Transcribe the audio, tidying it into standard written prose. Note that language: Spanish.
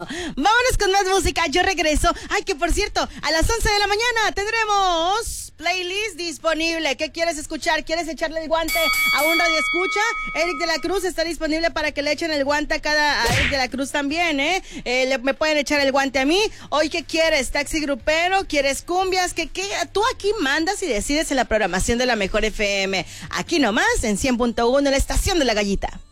Vámonos con más música, yo regreso. Ay, que por cierto, a las 11 de la mañana tendremos playlist disponible. ¿Qué quieres escuchar? ¿Quieres echarle el guante a un radio escucha? Eric de la Cruz está disponible para que le echen el guante a Eric de la Cruz también, me pueden echar el guante a mí. Hoy, ¿qué quieres? ¿Taxi grupero? ¿Quieres cumbias? ¿Qué? Tú aquí mandas y decides en la programación de la Mejor FM. Aquí nomás, en 100.1, en la estación de la Gallita.